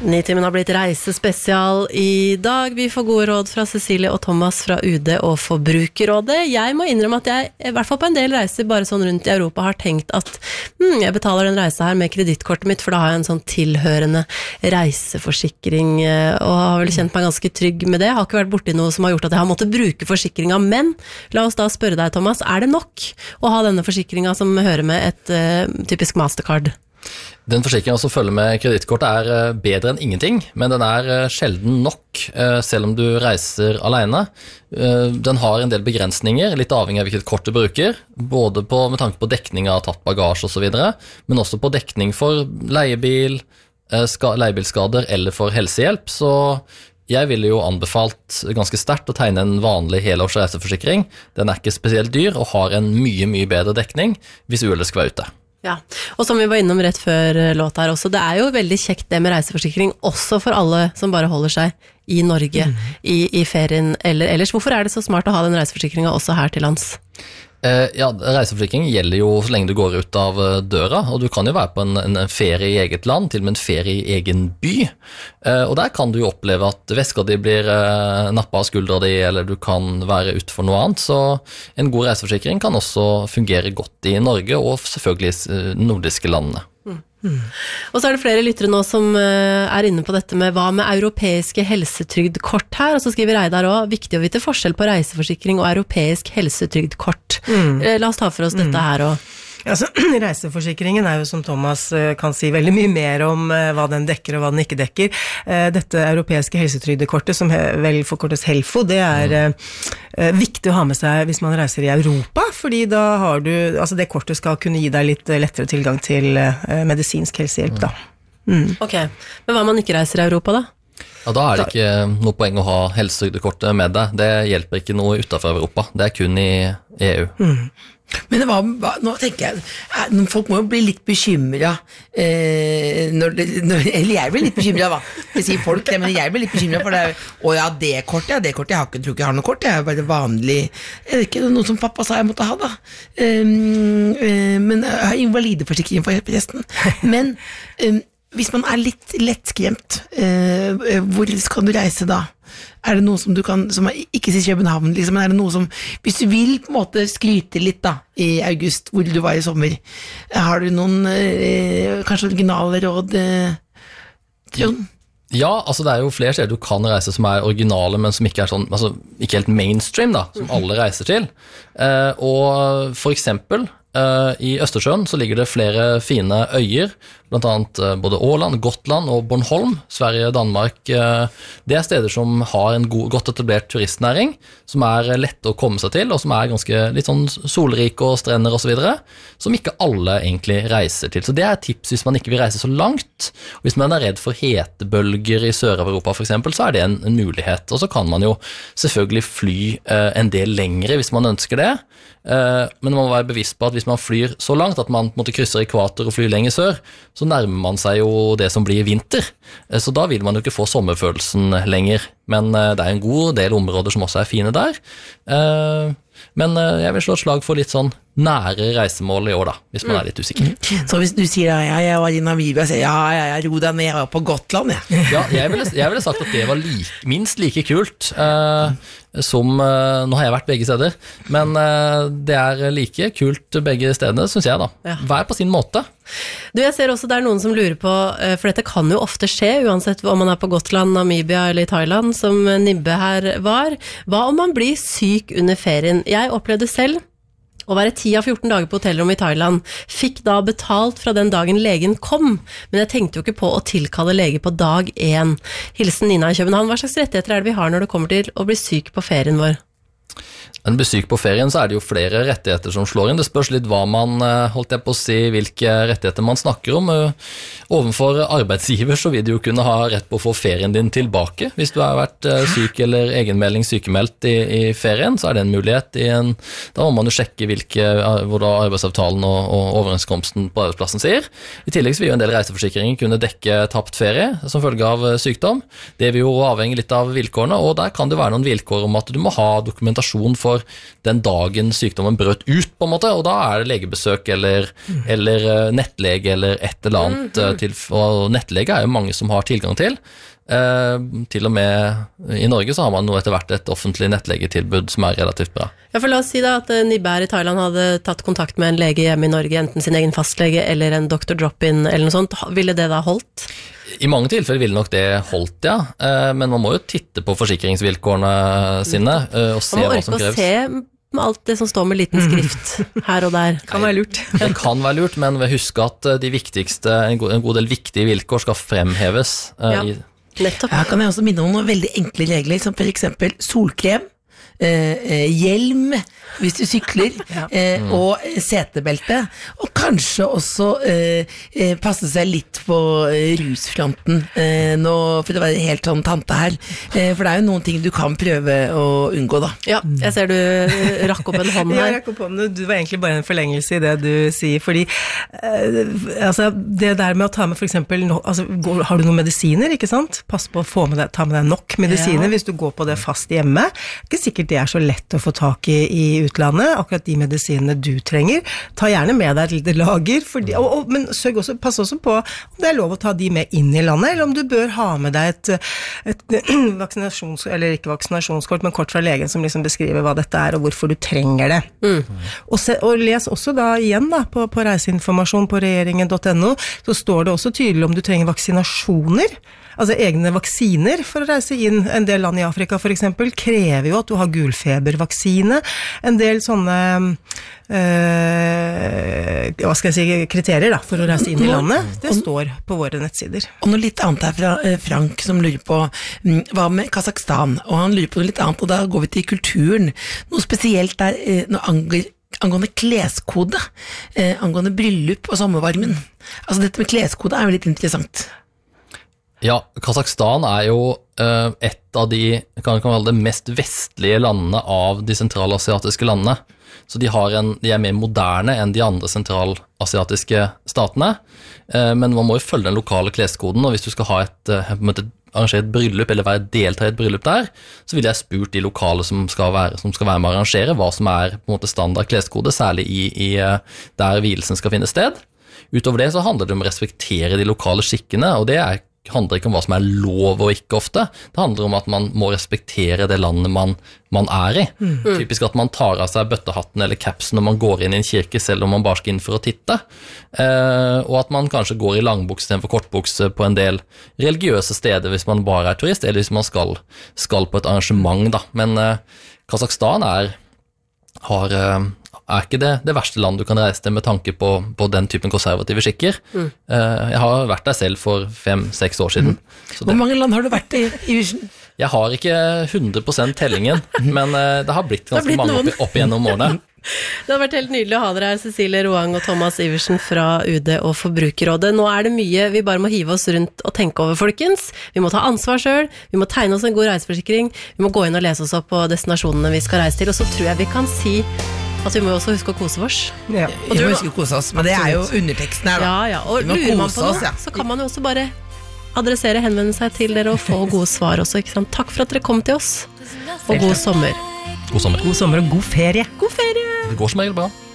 Nitimen har blitt reisespesial I dag. Vi får gode råd fra Cecilie og Thomas fra UD og Forbrukerrådet. Jeg må innrømme at jeg, I hvert fall på en del reiser bare sånn rundt I Europa, har tenkt at jeg betaler den reisa her med kredittkortet mitt, for da har jeg en sånn tilhørende reiseforsikring, og har vel kjent meg ganske trygg med det. Jeg har ikke vært borti noe som har gjort at jeg har måttet bruke forsikringa, men la oss da spørre deg, Thomas, det nok å ha denne forsikringa som hører med et typisk Mastercard? Den forsikringen som følger med kredittkortet bedre enn ingenting, men den sjelden nok, selv om du reiser alene. Den har en del begrensninger, litt avhengig av hvilket kort du bruker, både med tanke på dekning av tatt bagasje og så videre, men også på dekning for leiebil, leiebilskader eller for helsehjelp, så jeg ville jo anbefalt ganske sterkt å tegne en vanlig helårs reiseforsikring. Den ikke spesielt dyr og har en mye, mye bedre dekning hvis uhellet skal være ute. Ja, og som vi var innom rett før låt her også, det jo veldig kjekt det med reiseforsikring, også for alle som bare holder seg I Norge, I ferien eller ellers. Hvorfor det så smart å ha den reiseforsikringen også her til lands? Ja, reiseforsikring gjelder jo så lenge du går ut av døra, og du kan jo være på en ferie I eget land, til og med en ferie I egen by, og der kan du jo oppleve at veska di blir nappet av skuldra di, eller du kan være ute for noe annet, så en god reiseforsikring kan også fungere godt I Norge, og selvfølgelig I nordiske landene. Og så det flere lyttere nå som inne på dette med hva med europeiske helsetrygdkort her, og så skriver Reidar også, viktig å vite forskjell på reiseforsikring og europeisk helsetrygdkort. La oss ta for oss dette her også. Altså, reiseforsikringen jo som Thomas kan si veldig mye mer om hva den dekker og hva den ikke dekker. Dette europeiske helsetrygdekortet, som vel forkortes HELFO, det viktig å ha med seg hvis man reiser I Europa, fordi da har du, altså det kortet skal kunne gi deg litt lettere tilgang til medisinsk helsehjelp da. Ok, men hva man ikke reiser I Europa da? Ja, da det ikke noe poeng å ha helsetrygdekortet med deg. Det hjelper ikke noe utenfor Europa. Det kun I EU. Men nå tenker jeg, folk må jo bli litt bekymret, eller jeg blir litt bekymret da, jeg sier folk det, men jeg blir litt bekymret for det, det kortet, jeg tror ikke jeg har noe kort, det bare vanlig, det ikke noe som pappa sa jeg måtte ha da, men jeg har invalideforsikring for resten, men hvis man litt lettskremt, hvor skal du reise da? Det noe som du kan, som ikke sier København, liksom, men det noe som, hvis du vil på en måte skryte litt da, I august, hvor du var I sommer, har du noen kanskje originale råd, Trond? Ja, altså det jo flere steder du kan reise som originale, men som ikke sånn, altså ikke helt mainstream da, som alle reiser til. Og for eksempel, I Østersjøen så ligger det flere fine øyer, blant annet både Åland, Gotland og Bornholm, Sverige, Danmark. Det steder som har en godt etablert turistnæring, som lett å komme seg til, og som ganske litt sånn solrike og strender og så videre, som ikke alle egentlig reiser til. Så det et tips hvis man ikke vil reise så langt. Og hvis man redd for hetebølger I Sør-Europa for eksempel, så det en mulighet. Og så kan man jo selvfølgelig fly en del lengre hvis man ønsker det. Men man må være bevisst på at hvis man flyr så langt at man måtte krysse ekvator og fly lenger sør, så nærmer man seg jo det som blir vinter. Så da vil man jo ikke få sommerfølelsen lenger. Men det en god del områder som også fine der. Men jeg vil slå et slag for litt sånn nære reisemål I år da, hvis man litt usikker. Så hvis du sier, jeg var I Namibia, jeg sier, jeg ro deg ned, jeg var på Gotland, Ja, jeg ville sagt at det var minst like kult som, nå har jeg vært begge steder, men det like kult begge stedene, synes jeg da. Hver på sin måte. Du, jeg ser også det noen som lurer på, for dette kan jo ofte skje, uansett om man på Gotland, Namibia eller Thailand, som Nibbe her var. Hva om man blir syk under ferien? Jeg opplevde selv å være 10 av 14 dager på hotellrom I Thailand, fikk da betalt fra den dagen legen kom, men jeg tenkte jo ikke på å tilkalle lege på dag 1. Hilsen Nina I København, hva slags rettigheter det vi har når det kommer til å bli syk på ferien vår? Når man blir syk på ferien, så det jo flere rettigheter som slår inn. Det spørs litt hva man, holdt jeg på å si, hvilke rettigheter man snakker om. Ovenfor arbeidsgiver så vil du jo kunne ha rett på å få ferien din tilbake. Hvis du har vært syk eller egenmelding sykemeldt I ferien, så det en mulighet. Da må man jo sjekke hvor da arbeidsavtalen og overenskomsten på arbeidsplassen sier. I tillegg så vil jo en del reiseforsikringer kunne dekke tapt ferie som følge av sykdom. Det vil jo avhenge litt av vilkårene, og der kan det være noen vilkår om at du må ha dokumentasjon for den dagen sykdommen brøt ut, på en måte, og da det legebesøk eller nettlege eller et eller annet, og nettlege jo mange som har tilgang til. Til og med i Norge så har man nå etter hvert et offentlig nettlegetilbud som relativt bra. Ja, for la oss si da at Nibær i Thailand hadde tatt kontakt med en lege hjemme i Norge, enten sin egen fastlege eller en Dr. Drop-in eller noe sånt. Ville det da holdt? I mange tilfeller ville nok det holdt, ja. Men man må jo titte på forsikringsvilkårene sine og se hva som kreves. Man må orke å se med alt det som står med liten skrift her og der. Kan være lurt. Det kan være lurt, men husk at de viktigste, en god del viktige vilkår skal fremheves. Nettopp. Her kan jeg også minne om noen veldig enkle regler, som for eksempel solkrem, hjelm hvis du sykler, og setebelte, og kanskje også passe seg litt på rusfronten, nå, for å være helt sånn tante her, for det jo noen ting du kan prøve å unngå da. Ja, jeg ser du rakk opp en hånd her. Ja, jeg rakk opp hånden, du var egentlig bare en forlengelse i det du sier, fordi altså, det der med å ta med for eksempel, altså, har du noen medisiner, ikke sant? Pass på å ta med deg nok medisiner hvis du går på det fast hjemme. Ikke sikkert det så lett å få tak i utlandet, akkurat de medisinene du trenger. Ta gjerne med deg et lite lager, men pass også på om det lov å ta de med inn i landet, eller om du bør ha med deg et eller ikke vaksinasjonskort, men kort fra legen som liksom beskriver hva dette og hvorfor du trenger det. Og les også da igjen da, på reiseinformasjon på regjeringen.no, så står det også tydelig om du trenger vaksinasjoner, altså egne vaksiner for å reise inn. En del land i Afrika for eksempel krever jo at du har gulfebervaksine. En del sånne hva skal jeg si, kriterier da, for å reise inn i landet. Det står på våre nettsider. Og noe litt annet fra Frank som lurer på hva med Kazakhstan, og han lurer på noe litt annet, og da går vi til kulturen. Noe spesielt der angående kleskode, angående bryllup og sommervarmen. Altså dette med kleskode jo litt interessant. Ja, Kazakhstan jo et av de, kan kalle det mest vestlige landene av de sentralasiatiske landene. Så de mer moderne enn de andre sentralasiatiske statene, men man må jo følge den lokale kleskoden, og hvis du skal ha arrangere et bryllup, eller delta i et bryllup der, så vil jeg spurt de lokale som skal være med å arrangere, hva som på en måte standard kleskode, særlig i der vielsen skal finne sted. Utover det så handler det om å respektere de lokale skikkene, og det handler ikke om hva som lov og ikke ofte. Det handler om at man må respektere det landet man i. Typisk at man tar av seg bøttehatten eller capsen når man går inn i en kirke, selv om man bare skal inn for å titte. Og at man kanskje går i langbukse istedenfor kortbukse på en del religiøse steder hvis man bare turist, eller hvis man skal på et arrangement. Da. Men Kazakhstan ikke det verste land du kan reise til med tanke på den typen konservative skikker. Jeg har vært der selv for 5-6 år siden. Hvor mange land har du vært i Vision? Jeg har ikke 100% tellingen, men det har blitt ganske mange opp igjennom årene. Det har vært helt nydelig å ha dere her, Cecilie Roang og Thomas Iversen fra UD og Forbrukerrådet. Nå det mye vi bare må hive oss rundt og tenke over, folkens. Vi må ta ansvar selv, vi må tegne oss en god reiseforsikring, vi må gå inn og lese oss opp på destinasjonene vi skal reise til, og så tror jeg vi kan si at vi må også huske å kose oss. Ja, vi må huske å kose oss, men det jo underteksten her da. Ja, og lurer man på noe, så kan man jo også bare adressere, henvende seg til dere og få gode svar også, ikke sant? Takk for at dere kom til oss, og god sommer. God sommer. God sommer og god ferie. God ferie! Det går som regel bra.